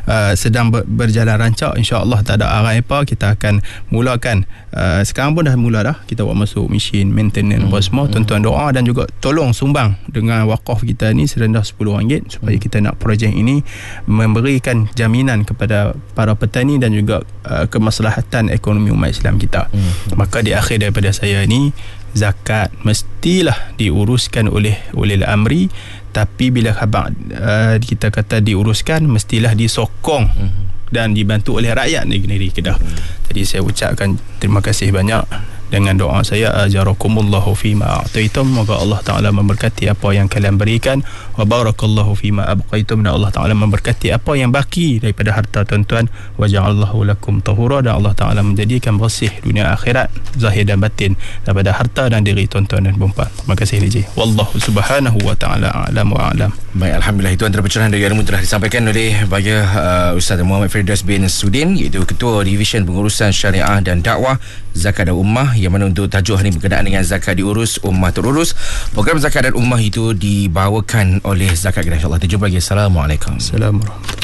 sedang berjalan rancak. InsyaAllah tak ada arah apa, kita akan mulakan. Sekarang pun dah mula dah, kita buat masuk mesin maintenance apa semua. Tuan-tuan doa dan juga tolong sumbang dengan wakaf kita ni serendah RM10 supaya kita nak projek ini memberikan jaminan kepada para petani dan juga kemaslahatan ekonomi umat Islam kita. Maka di akhir daripada saya ni, zakat mestilah diuruskan oleh amri, tapi bila khabar kita kata diuruskan, mestilah disokong dan dibantu oleh rakyat negeri Kedah. Jadi saya ucapkan terima kasih banyak dengan doa saya, ajarakumullahu fima a'taitum, moga Allah Ta'ala memberkati apa yang kalian berikan, wa barakallahu fima abqaitum, dan Allah Ta'ala memberkati apa yang baki daripada harta tuan-tuan, wa ja'alallahu lakum tahura, dan Allah Ta'ala menjadikan bersih dunia akhirat, zahir dan batin, daripada harta dan diri tuan-tuan dan puan-puan. Terima kasih DJ. Wallahu subhanahu wa ta'ala a'lam wa a'lam. Baik, Alhamdulillah, itu antara pencerahan dari ilmu telah disampaikan oleh bagi Ustaz Muhammad Firdaus bin Sudin, iaitu Ketua Divisyen Pengurusan Syariah dan Dakwah Zakat dan Ummah, yang mana untuk tajuk hari berkenaan dengan zakat diurus, ummah terurus. Program zakat dan ummah itu dibawakan oleh Zakat Kedah. InsyaAllah kita jumpa lagi. Assalamualaikum. Assalamualaikum.